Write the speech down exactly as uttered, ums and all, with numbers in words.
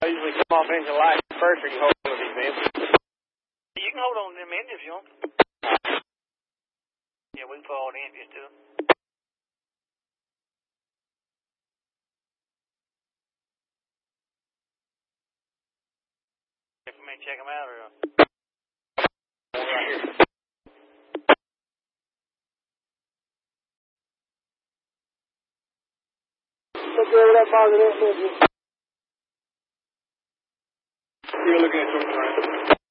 I usually come off engine light first, or you hold on to these engines. You can hold on to them engines if you want. Yeah, we can put all the engines to them. If we may check them out, or... Right here. Look over that positive engine. You're looking at something, right?